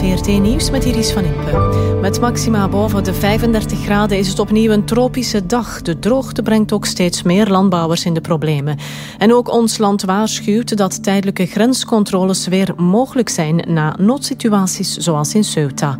VRT Nieuws met Iris van Impe. Met maxima boven de 35 graden is het opnieuw een tropische dag. De droogte brengt ook steeds meer landbouwers in de problemen. En ook ons land waarschuwt dat tijdelijke grenscontroles weer mogelijk zijn na noodsituaties zoals in Ceuta.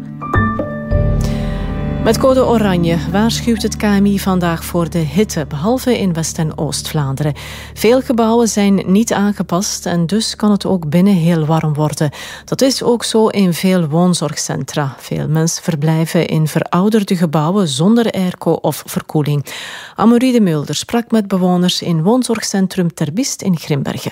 Met code oranje waarschuwt het KMI vandaag voor de hitte, behalve in West- en Oost-Vlaanderen. Veel gebouwen zijn niet aangepast en dus kan het ook binnen heel warm worden. Dat is ook zo in veel woonzorgcentra. Veel mensen verblijven in verouderde gebouwen zonder airco of verkoeling. Amorie de Mulder sprak met bewoners in woonzorgcentrum Ter Biest in Grimbergen.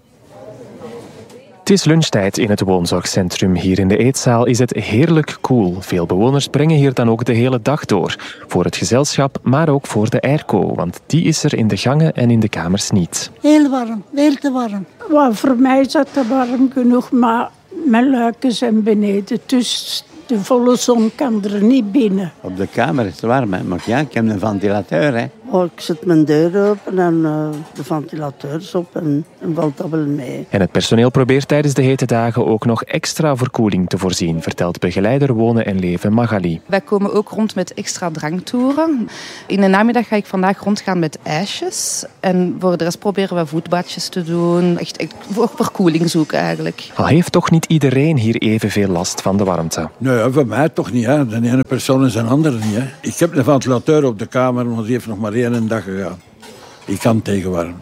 Het is lunchtijd in het woonzorgcentrum. Hier in de eetzaal is het heerlijk koel. Veel bewoners brengen hier dan ook de hele dag door. Voor het gezelschap, maar ook voor de airco. Want die is er in de gangen en in de kamers niet. Heel warm, veel te warm. Well, voor mij is het warm genoeg, maar mijn luiken zijn beneden. Dus de volle zon kan er niet binnen. Op de kamer is het warm, hè? Maar ja, ik heb een ventilateur. Hè? Oh, ik zet mijn deur open en de ventilateur is op en valt dat wel mee. En het personeel probeert tijdens de hete dagen ook nog extra verkoeling te voorzien, vertelt begeleider Wonen en Leven Magali. Wij komen ook rond met extra dranktoeren. In de namiddag ga ik vandaag rondgaan met ijsjes. En voor de rest proberen we voetbadjes te doen. Echt voor verkoeling zoeken eigenlijk. Al heeft toch niet iedereen hier evenveel last van de warmte? Nee, voor mij toch niet. Hè. De ene persoon is een andere niet. Hè. Ik heb een ventilateur op de kamer, maar die heeft nog maar één dag gegaan. Ik kan tegen warmte.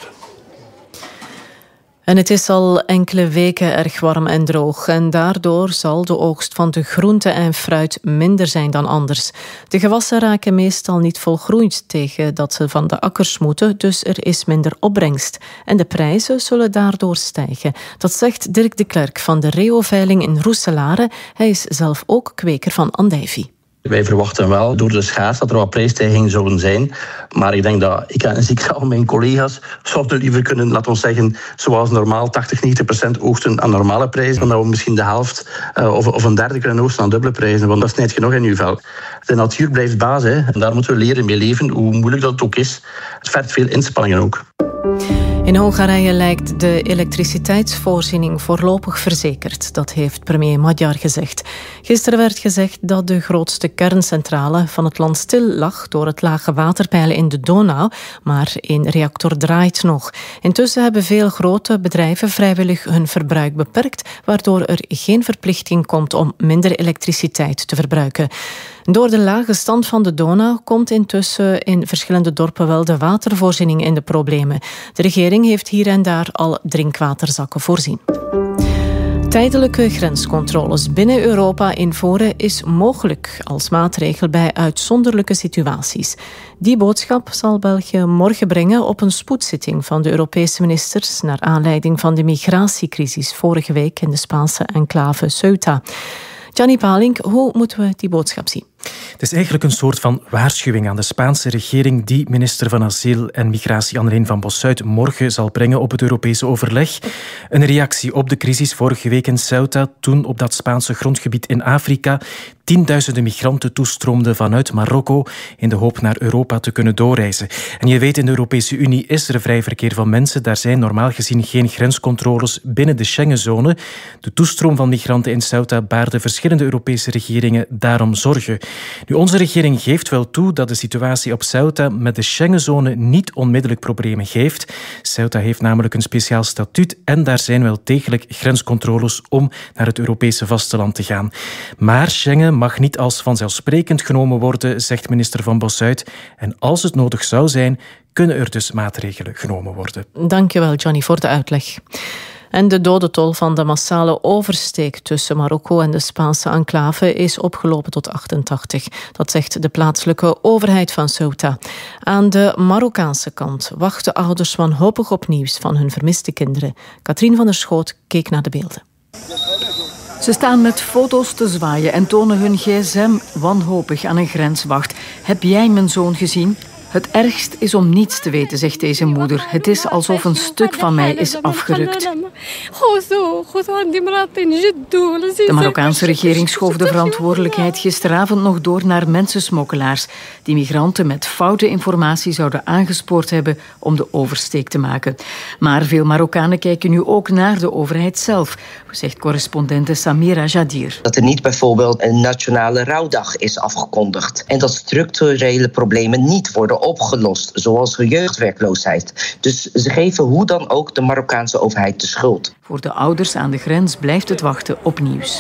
En het is al enkele weken erg warm en droog. En daardoor zal de oogst van de groente en fruit minder zijn dan anders. De gewassen raken meestal niet volgroeid tegen dat ze van de akkers moeten. Dus er is minder opbrengst. En de prijzen zullen daardoor stijgen. Dat zegt Dirk de Klerk van de Reo-veiling in Roeselare. Hij is zelf ook kweker van andijvie. Wij verwachten wel door de schaars dat er wat prijsstijgingen zullen zijn. Maar ik denk dat ik en zeker al mijn collega's zouden liever kunnen, laten we zeggen, zoals normaal 80-90% oogsten aan normale prijzen, dan dat we misschien de helft of een derde kunnen oogsten aan dubbele prijzen. Want dat snijdt genoeg in uw vel. De natuur blijft baas, hè. En daar moeten we leren mee leven, hoe moeilijk dat het ook is. Het vergt veel inspanningen ook. In Hongarije lijkt de elektriciteitsvoorziening voorlopig verzekerd. Dat heeft premier Magyar gezegd. Gisteren werd gezegd dat de grootste kerncentrale van het land stil lag door het lage waterpeil in de Donau, maar één reactor draait nog. Intussen hebben veel grote bedrijven vrijwillig hun verbruik beperkt, waardoor er geen verplichting komt om minder elektriciteit te verbruiken. Door de lage stand van de Donau komt intussen in verschillende dorpen wel de watervoorziening in de problemen. De regering heeft hier en daar al drinkwaterzakken voorzien. Tijdelijke grenscontroles binnen Europa invoeren is mogelijk als maatregel bij uitzonderlijke situaties. Die boodschap zal België morgen brengen op een spoedzitting van de Europese ministers naar aanleiding van de migratiecrisis vorige week in de Spaanse enclave Ceuta. Gianni Palink, hoe moeten we die boodschap zien? Het is eigenlijk een soort van waarschuwing aan de Spaanse regering die minister van Asiel en Migratie Anne-Leen van Bossuyt morgen zal brengen op het Europese overleg. Een reactie op de crisis vorige week in Ceuta, toen op dat Spaanse grondgebied in Afrika tienduizenden migranten toestroomden vanuit Marokko in de hoop naar Europa te kunnen doorreizen. En je weet, in de Europese Unie is er vrij verkeer van mensen. Daar zijn normaal gezien geen grenscontroles binnen de Schengenzone. De toestroom van migranten in Ceuta baarde verschillende Europese regeringen daarom zorgen. Nu, onze regering geeft wel toe dat de situatie op Ceuta met de Schengenzone niet onmiddellijk problemen geeft. Ceuta heeft namelijk een speciaal statuut en daar zijn wel degelijk grenscontroles om naar het Europese vasteland te gaan. Maar Schengen mag niet als vanzelfsprekend genomen worden, zegt minister Van Bossuyt. En als het nodig zou zijn, kunnen er dus maatregelen genomen worden. Dankjewel, Johnny, voor de uitleg. En de dodentol van de massale oversteek tussen Marokko en de Spaanse enclave is opgelopen tot 88. Dat zegt de plaatselijke overheid van Ceuta. Aan de Marokkaanse kant wachten ouders wanhopig op nieuws van hun vermiste kinderen. Katrien van der Schoot keek naar de beelden. Ze staan met foto's te zwaaien en tonen hun gsm wanhopig aan een grenswacht. Heb jij mijn zoon gezien? Het ergst is om niets te weten, zegt deze moeder. Het is alsof een stuk van mij is afgerukt. De Marokkaanse regering schoof de verantwoordelijkheid gisteravond nog door naar mensensmokkelaars die migranten met foute informatie zouden aangespoord hebben om de oversteek te maken. Maar veel Marokkanen kijken nu ook naar de overheid zelf, zegt correspondente Samira Jadir. Dat er niet bijvoorbeeld een nationale rouwdag is afgekondigd en dat structurele problemen niet worden opgelost, zoals jeugdwerkloosheid. Dus ze geven hoe dan ook de Marokkaanse overheid de schuld. Voor de ouders aan de grens blijft het wachten op nieuws.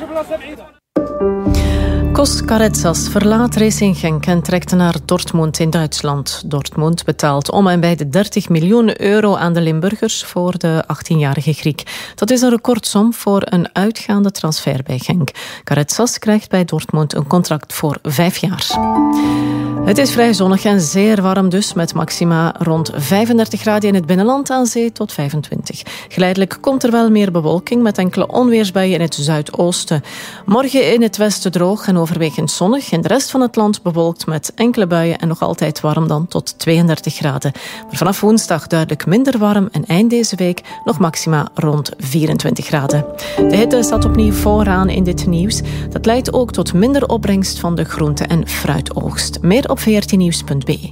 Kos Karetsas verlaat Racing Genk en trekt naar Dortmund in Duitsland. Dortmund betaalt om en bij de 30 miljoen euro aan de Limburgers voor de 18-jarige Griek. Dat is een recordsom voor een uitgaande transfer bij Genk. Karetsas krijgt bij Dortmund een contract voor 5 jaar. Het is vrij zonnig en zeer warm dus, met maxima rond 35 graden in het binnenland, aan zee tot 25. Geleidelijk komt er wel meer bewolking met enkele onweersbuien in het zuidoosten. Morgen in het westen droog en overwegend zonnig. In de rest van het land bewolkt met enkele buien en nog altijd warm dan tot 32 graden. Maar vanaf woensdag duidelijk minder warm en eind deze week nog maxima rond 24 graden. De hitte staat opnieuw vooraan in dit nieuws. Dat leidt ook tot minder opbrengst van de groente- en fruitoogst. Meer op vrtnieuws.be.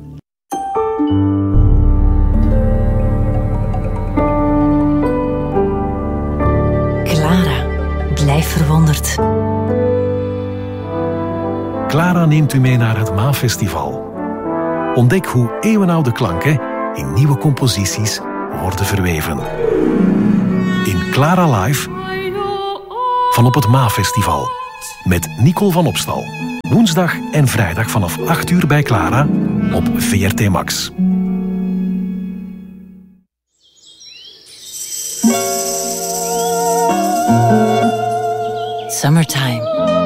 Clara, blijf verwonderd. Clara neemt u mee naar het Maafestival. Ontdek hoe eeuwenoude klanken in nieuwe composities worden verweven. In Clara Live van op het Maafestival. Met Nicole van Opstal. Woensdag en vrijdag vanaf 8 uur bij Clara op VRT Max. Summertime.